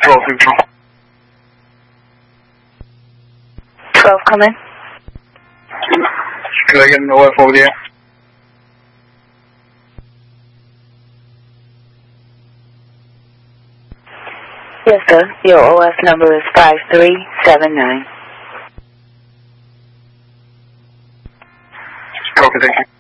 12, Signal. 12, come in. Can I get an OF over there? Yes, sir. Your OF number is 5379. Copy, thank you.